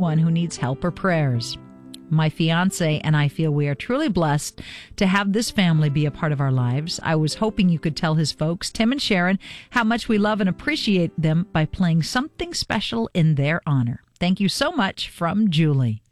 anyone who needs help or prayers. My fiance and I feel we are truly blessed to have this family be a part of our lives. I was hoping you could tell his folks, Tim and Sharon, how much we love and appreciate them by playing something special in their honor. Thank you so much, from Julie.